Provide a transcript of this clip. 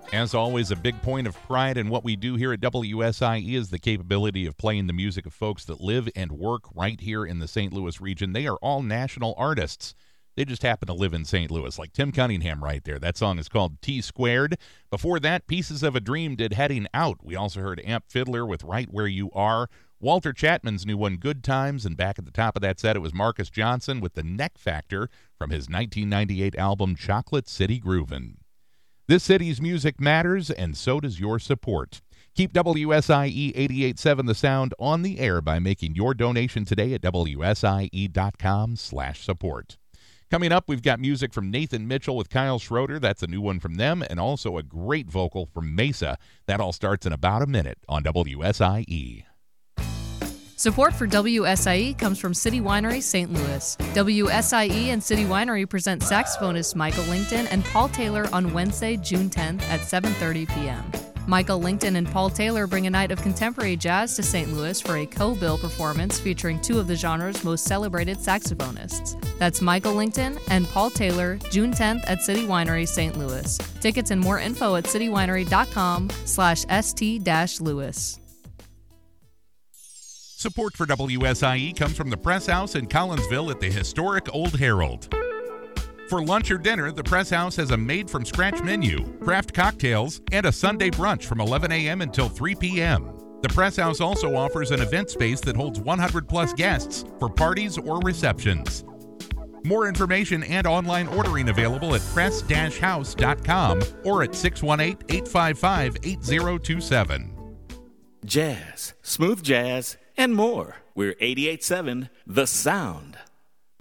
As always, a big point of pride in what we do here at WSIE is the capability of playing the music of folks that live and work right here in the St. Louis region. They are all national artists. They just happen to live in St. Louis, like Tim Cunningham right there. That song is called T Squared. Before that, Pieces of a Dream did Heading Out. We also heard Amp Fiddler with Right Where You Are. Walter Chapman's new one, Good Times. And back at the top of that set, it was Marcus Johnson with The Neck Factor from his 1998 album Chocolate City Groovin'. This city's music matters, and so does your support. Keep WSIE 88.7 The Sound on the air by making your donation today at WSIE.com/support. Coming up, we've got music from Nathan Mitchell with Kyle Schroeder. That's a new one from them, and also a great vocal from Mesa. That all starts in about a minute on WSIE. Support for WSIE comes from City Winery St. Louis. WSIE and City Winery present saxophonists Michael Lington and Paul Taylor on Wednesday, June 10th at 7:30 p.m. Michael Lington and Paul Taylor bring a night of contemporary jazz to St. Louis for a co-bill performance featuring two of the genre's most celebrated saxophonists. That's Michael Lington and Paul Taylor, June 10th at City Winery St. Louis. Tickets and more info at citywinery.com/st-louis. Support for WSIE comes from the Press House in Collinsville at the historic Old Herald. For lunch or dinner, the Press House has a made-from-scratch menu, craft cocktails, and a Sunday brunch from 11 a.m. until 3 p.m. The Press House also offers an event space that holds 100-plus guests for parties or receptions. More information and online ordering available at press-house.com or at 618-855-8027. Jazz, smooth jazz, and more. We're 88.7 The Sound.